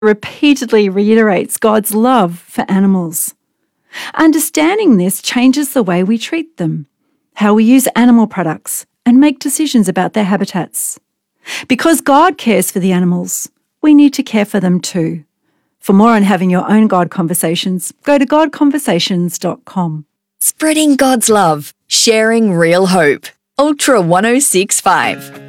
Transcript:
repeatedly reiterates God's love for animals. Understanding this changes the way we treat them, how we use animal products, and make decisions about their habitats. Because God cares for the animals, we need to care for them too. For more on having your own God conversations, go to godconversations.com. Spreading God's love, sharing real hope. Ultra 1065.